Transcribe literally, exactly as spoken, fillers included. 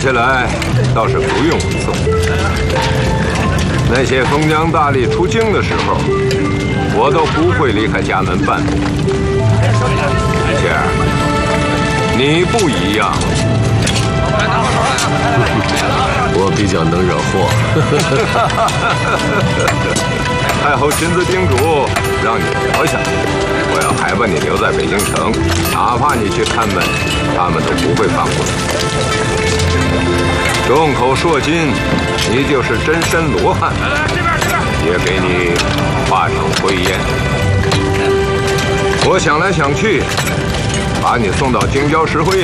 起来倒是不用我送。那些封疆大吏出京的时候，我都不会离开家门半步。倩儿，你不一样。 我比较能惹祸。 太后亲自叮嘱，让你活下来。我要还把你留在北京城，哪怕你去看门，他们都不会放过你。众口铄金，你就是真身罗汉，也给你化成灰烟。我想来想去，把你送到京郊石灰